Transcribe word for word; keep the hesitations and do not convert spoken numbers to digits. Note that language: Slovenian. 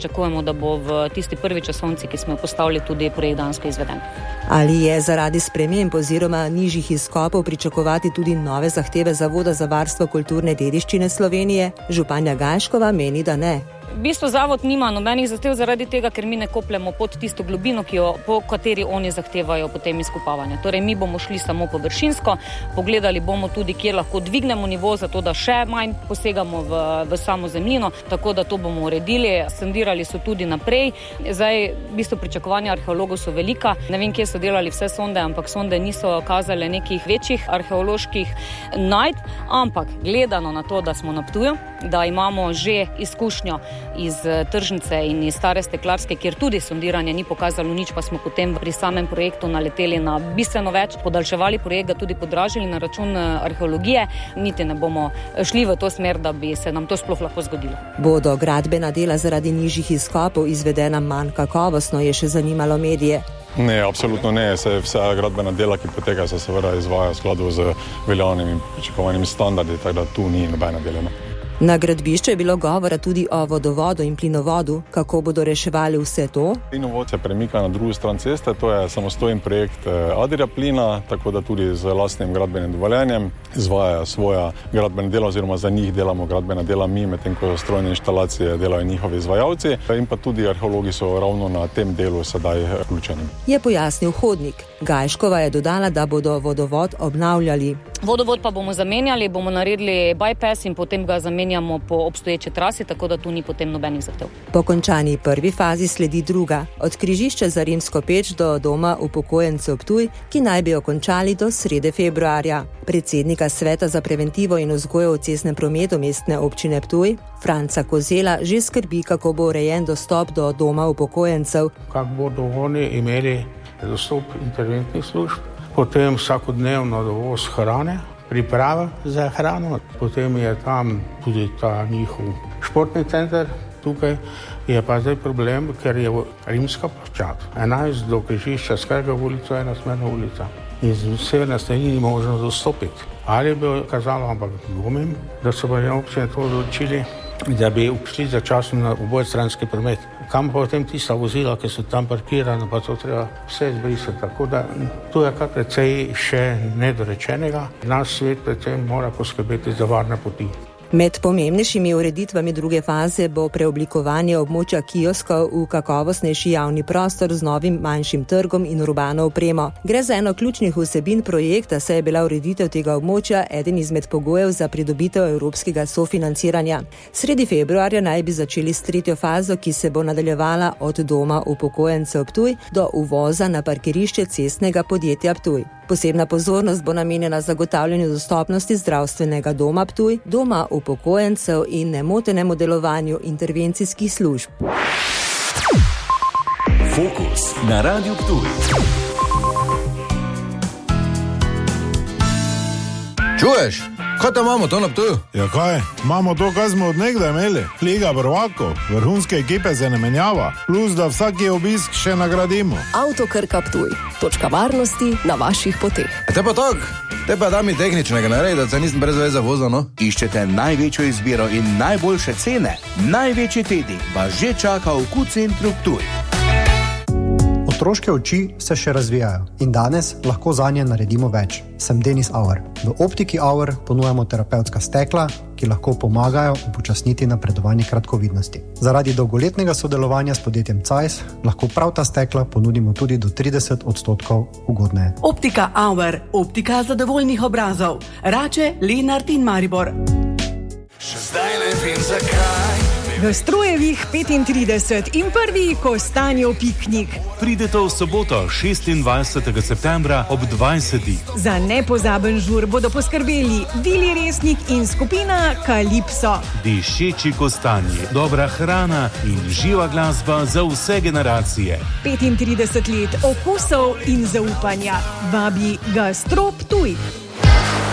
pričakujemo, da bo v tisti prvi časovnici, ki smo jo postavili, tudi projekt dejansko izveden. Ali je zaradi sprememb oziroma nižjih izkopov pričakovati tudi nove zahteve Zavoda za varstvo kulturne dediščine Slovenije? Županja Gajškova meni, da ne. V bistvu zavod nima nobenih zahtev zaradi tega, ker mi ne kopljemo pod tisto globino, ki jo, po kateri oni zahtevajo potem izkopavanje. Torej, mi bomo šli samo površinsko, pogledali bomo tudi, kjer lahko dvignemo nivo, zato da še manj posegamo v, v samo zemljino, tako da to bomo uredili. Sondirali so tudi naprej. Zdaj, v bistvu pričakovanja arheologov so velika. Ne vem, kje so delali vse sonde, ampak sonde niso kazale nekih večjih arheoloških najdb, ampak gledano na to, da smo na Ptuju, da imamo že izkušnjo iz tržnice in iz stare steklarske, kjer tudi sondiranje ni pokazalo nič, pa smo potem pri samem projektu naleteli na bistveno več, podaljševali projekt, ga tudi podražili na račun arheologije, niti ne bomo šli v to smer, da bi se nam to sploh lahko zgodilo. Bodo gradbena dela zaradi nižjih izkopov izvedena manj kakovostno, je še zanimalo medije. Ne, absolutno ne. Se vsa gradbena dela, ki poteka, se seveda izvaja v skladu z veljavnimi pričakovanimi standardi, tako da tu ni nobena delena. Na gradbišču je bilo govora tudi o vodovodu in plinovodu. Kako bodo reševali vse to? Plinovod se premika na drugo stran ceste, to je samostojen projekt Adria Plina, tako da tudi z lastnim gradbenim dovoljenjem izvaja svoja gradbena dela oziroma za njih delamo gradbena dela mi, medtem ko strojne inštalacije delajo njihovi izvajalci in pa tudi arheologi so ravno na tem delu sedaj vključeni. Je pojasnil Hodnik. Gajškova je dodala, da bodo vodovod obnavljali. Vodovod pa bomo zamenjali, bomo naredili bypass in potem ga zamenjamo po obstoječi trasi, tako da tu ni potem nobenih zahtev. Po končani prvi fazi sledi druga, od križišča za Rimsko peč do doma upokojencev Ptuj, ki naj bi jo končali do srede februarja. Predsednika Sveta za preventivo in vzgojo v cestnem prometu mestne občine Ptuj, Franca Kozela, že skrbi, kako bo urejen dostop do doma upokojencev. Kako bodo oni imeli dostop interventnih služb, potem vsakodnevno dovoz hrane, priprava za hrano, potem je tam tudi ta njihov športni center. Tukaj je pa zdaj problem, ker je Rimska ploščad. enajst do križišča Skrga ulica, ena smerna ulica. In z severne strani ni možno dostopiti. Ali bi kazalo, ampak dvomim, da so pa občine to odločili, da bi šli začasno na obojestranski promet. Kam pa potem tista vozila, ki so tam parkirana, pa to treba vse izbrisati. Tako da tu je kar precej še nedorečenega. Naš svet predvsem mora poskrbeti za varne poti. Med pomembnejšimi ureditvami druge faze bo preoblikovanje območja kioskov v kakovostnejši javni prostor z novim manjšim trgom in urbano opremo. Gre za eno ključnih vsebin projekta, saj je bila ureditev tega območja eden izmed pogojev za pridobitev evropskega sofinanciranja. Sredi februarja naj bi začeli s tretjo fazo, ki se bo nadaljevala od doma upokojencev Ptuj do uvoza na parkirišče cestnega podjetja Ptuj. Posebna pozornost bo namenjena zagotavljanju dostopnosti zdravstvenega doma Ptuj, doma upokojencev in nemotenemu delovanju intervencijskih služb. Fokus na Radiu Ptuj. Čuješ? Kaj tam imamo to na Ptuju? Ja kaj? Imamo to, kaj smo od nekdaj imeli. Liga prvakov, vrhunske ekipe se ne menjava, plus da vsaki obisk še nagradimo. Avtokrka Ptuj. Točka varnosti na vaših poteh. A te pa tak? Te pa da mi tehničnega narediti, da se nisem brez veze vozil, no? Iščete največjo izbiro in najboljše cene? Največji tednik vas že čaka v Q-centru Ptuj. Otroške oči se še razvijajo in danes lahko zanje naredimo več. Sem Denis Auer. V Optiki Auer ponujamo terapevtska stekla, ki lahko pomagajo upočasniti napredovanje kratkovidnosti. Zaradi dolgoletnega sodelovanja s podjetjem Zeiss lahko prav ta stekla ponudimo tudi do trideset odstotkov ugodneje. Optika Auer, optika zadovoljnih obrazov. Rače, Lenart in Maribor. Še zdaj ne vem zakaj. V Strojevih petintrideset in prvi Kostanjev piknik. Pridete v soboto šestindvajsetega septembra ob dvajsetih. Za nepozaben žur bodo poskrbeli Vili Resnik in skupina Kalipso. Dišeči kostanji, dobra hrana in živa glasba za vse generacije. petintrideset let okusov in zaupanja. Vabi Gastro Ptuj.